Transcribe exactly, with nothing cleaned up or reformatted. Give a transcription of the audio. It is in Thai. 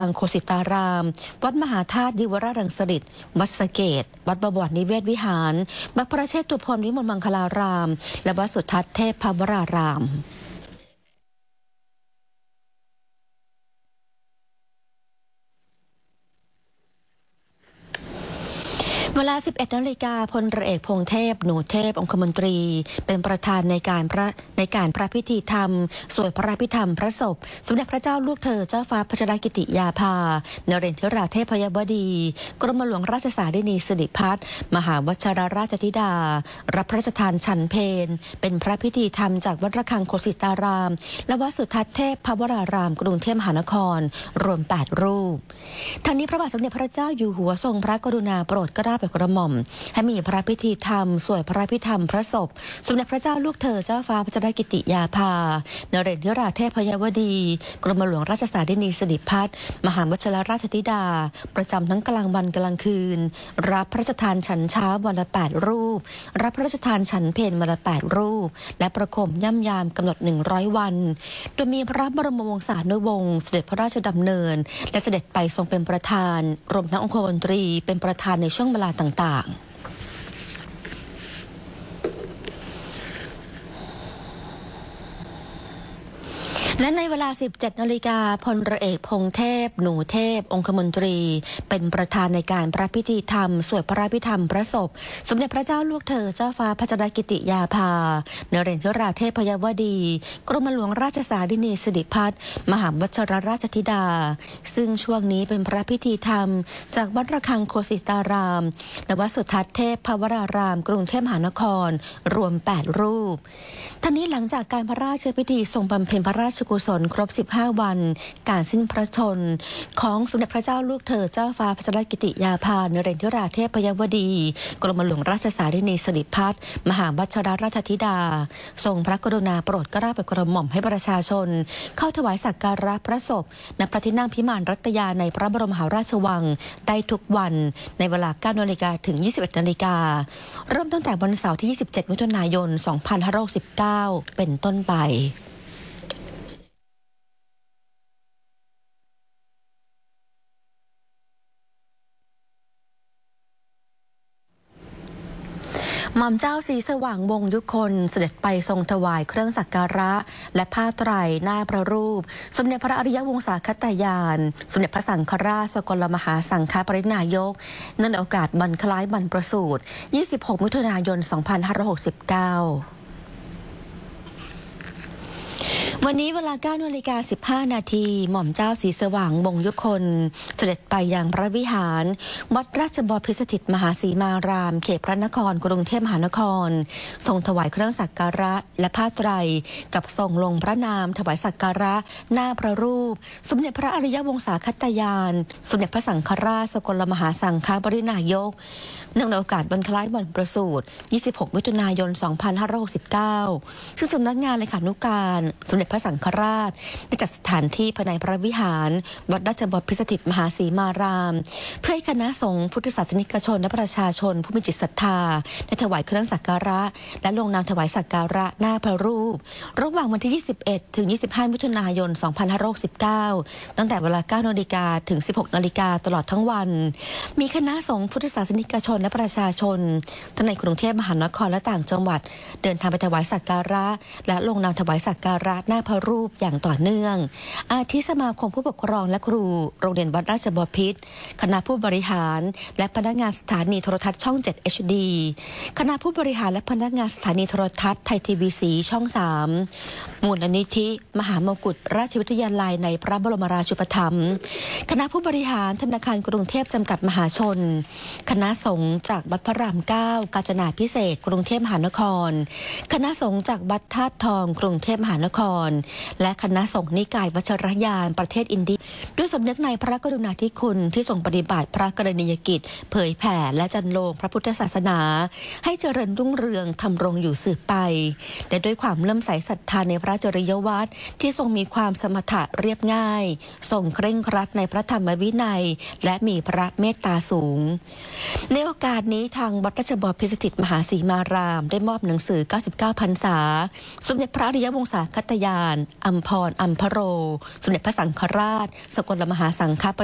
อังโคสิตารามวัดมหาธาตุยิวราชรังสฤษฎ์วัดสะเกษวัดบวรนิเวศวิหารวัดพระเชตุพนวิมลมังคลารามและวัดสุทัศน์เทพพวรารามเวลา สิบเอ็ด นาฬิกาพลเรือเอกพงษ์เทพหนูเทพองคมนตรีเป็นประธานในการพระในการพระพิธีธรรมสวดพระพิธรรมพระศพสมเด็จพระเจ้าลูกเธอเจ้าฟ้าพัชรกิติยาภานเรนทราเทพยวดีกรมหลวงราชสารินีสิริพัฒน์มหาวชรราชธิดารับพระราชทานฉันเพลเป็นพระพิธีธรรมจากวัดระฆังโคสิตารามและวัดสุทัศน์เทพพวรารามกรุงเทพมหานครรวมแปดรูปทั้งนี้พระบาทสมเด็จพระเจ้าอยู่หัวทรงพระกรุณาโปรดเกล้าโปรดกระหม่อมให้มีพระพิธีธรรมสวดพระพิธรรมพระศพสมเด็จพระเจ้าลูกเธอเจ้าฟ้าพัชรกิติยาภานเรนทราเทพยวดีกรมหลวงราชสารินีสิริพัฒน์มหาวชรราชธิดาประจำทั้งกลางวันกลางคืนรับพระราชทานฉันเช้าวันละแปดรูปรับพระราชทานฉันเพลวันละแปดรูปและประโคมย่ำยามกำหนดหนึ่งร้อยวันโดยมีพระบรมวงศานุวงศ์เสด็จพระราชดำเนินและเสด็จไปทรงเป็นประธานรวมทั้งองคมนตรีเป็นประธานในช่วงเวลาต่างๆและในเวลา สิบเจ็ด นาฬิกาพลเรือเอกพงษ์เทพหนูเทพองคมนตรีเป็นประธานในการพระพิธีธรรมสวดพระพิธรรมพระศพสมเด็จพระเจ้าลูกเธอเจ้าฟ้าพัชรกิติยาภานเรนทราเทพยวดีกรมหลวงราชสารินีสิริพัฒน์มหาวชรราชธิดาซึ่งช่วงนี้เป็นพระพิธีธรรมจากวัดระฆังโคสิตารามและวัดสุทัศน์เทพพวรารามกรุงเทพมหานครรวมแปดรูปทั้งนี้หลังจากการพระราชพิธีทรงบำเพ็ญพระราชกุศลครบสิบห้าวันการสิ้นพระชนของสมเด็จพระเจ้าลูกเธอเจ้าฟ้าพัชรกิติยาภานเรนทราเทพยวดีกรมหลวงราชสารินีสิริพัฒน์มหาวชรราชธิดาทรงพระกรุณาโปรดเกล้าโปรดกระหม่อมให้ประชาชนเข้าถวายสักการะพระศพณพระที่นั่งพิมานรัตยาในพระบรมมหาราชวังได้ทุกวันในเวลา เก้า นาฬิกาถึง ยี่สิบเอ็ด นาฬิกาเริ่มตั้งแต่วันเสาร์ที่ ยี่สิบเจ็ด มิถุนายน สองพันห้าร้อยหกสิบเก้าเป็นต้นไปหม่อมเจ้าศรีสว่างวงศ์ยุคนเสด็จไปทรงถวายเครื่องสักการะและผ้าไตรหน้าพระรูปสมเด็จพระอริยวงศาคตายานสมเด็จพระสังฆราชสกลมหาสังฆปรินายกเนื่องในโอกาสวันคล้ายวันประสูติ ยี่สิบหก มิถุนายน สองพันห้าร้อยหกสิบเก้าวันนี้เวลา เก้า นาฬิกา สิบห้า นาทีหม่อมเจ้าศรีสว่างวงศ์ยุคนเสด็จไปยังพระวิหารวัดราชบพิสถิตมหาสีมารามเขตพระนครกรุงเทพมหานครทรงถวายเครื่องสักการะและผ้าไตรกับทรงลงพระนามถวายสักการะหน้าพระรูปสมเด็จพระอริยวงศาคตายานสมเด็จพระสังฆราชสกลมหาสังฆปรินายกเนื่องในโอกาสวันคล้ายวันประสูติ ยี่สิบหก มิถุนายน สองพันห้าร้อยหกสิบเก้าซึ่งสำนักงานเลขานุการสมเด็จพระสังฆราชได้จัดสถานที่ภายในพระวิหารวัดราชบพิสถิตมหาสีมารามเพื่อให้คณะสงฆ์พุทธศาสนิกชนและประชาชนผู้มีจิตศรัทธาได้ถวายเครื่องสักการะและลงนามถวายสักการะหน้าพระรูประหว่างวันที่ ยี่สิบเอ็ด ถึง ยี่สิบห้า มิถุนายน สองพันห้าร้อยหกสิบเก้าตั้งแต่เวลา เก้า นาฬิกาถึง สิบหก นาฬิกาตลอดทั้งวันมีคณะสงฆ์พุทธศาสนิกชนและประชาชนทั้งในกรุงเทพมหานครและต่างจังหวัดเดินทางไปถวายสักการะและลงนามถวายสักการะหน้าพระรูปอย่างต่อเนื่องอาทิสมาคมผู้ปกครองและครูโรงเรียนวัดราชบพิตรคณะผู้บริหารและพนักงานสถานีโทรทัศน์ช่อง เจ็ด เอช ดี คณะผู้บริหารและพนักงานสถานีโทรทัศน์ไทยทีวีสีช่อง สาม มูลนิธิมหามงกุฎราชวิทยาลัยในพระบรมราชูปถัมภ์คณะผู้บริหารธนาคารกรุงเทพจำกัดมหาชนคณะสงฆ์จากวัดพระรามเก้ากาญจนาภิเษกกรุงเทพมหานครคณะสงฆ์จากวัดธาตุทองกรุงเทพมหานครและคณะสงฆ์นิกายวัชรยานประเทศอินเดียด้วยสำนึกในพระกรุณาธิคุณที่ทรงปฏิบัติพระกรณียกิจเผยแผ่และจันโลงพระพุทธศาสนาให้เจริญรุ่งเรืองทำรงอยู่สืบไปและด้วยความเลื่อมใสศรัทธาในพระจริยวัตรที่ทรงมีความสมถะเรียบง่ายทรงเคร่งครัดในพระธรรมวินัยและมีพระเมตตาสูงในโอกาสนี้ทางวัดราชบพิสถิตมหาสีมารามได้มอบหนังสือเก้าสิบเก้าพรรษาสมเด็จพระอริยวงศาคตายาารอัมพรอัมพโรสมเด็จพระสังฆราชสกลมหาสังฆ